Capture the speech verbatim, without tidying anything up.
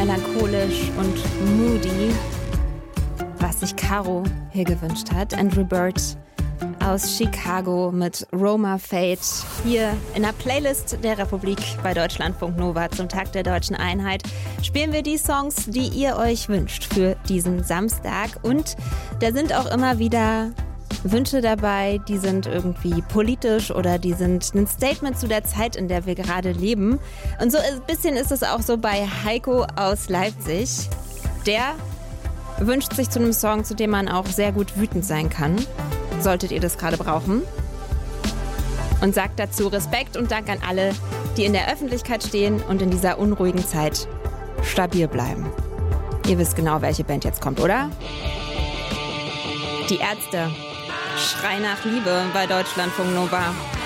melancholisch und moody, was sich Caro hier gewünscht hat. Andrew Bird aus Chicago mit Roma Fate hier in der Playlist der Republik bei Deutschlandfunk Nova zum Tag der Deutschen Einheit. Spielen wir die Songs, die ihr euch wünscht für diesen Samstag. Und da sind auch immer wieder Wünsche dabei, die sind irgendwie politisch oder die sind ein Statement zu der Zeit, in der wir gerade leben. Und so ein bisschen ist es auch so bei Heiko aus Leipzig. Der wünscht sich zu einem Song, zu dem man auch sehr gut wütend sein kann. Solltet ihr das gerade brauchen. Und sagt dazu Respekt und Dank an alle, die in der Öffentlichkeit stehen und in dieser unruhigen Zeit stabil bleiben. Ihr wisst genau, welche Band jetzt kommt, oder? Die Ärzte. Schrei nach Liebe bei Deutschlandfunk Nova.